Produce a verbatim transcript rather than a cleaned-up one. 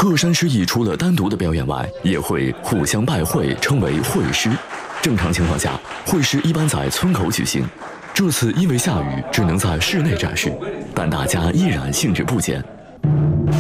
各山师艺除了单独的表演外，也会互相拜会，称为会师。正常情况下，会师一般在村口举行。这次因为下雨，只能在室内展示，但大家依然兴致不减。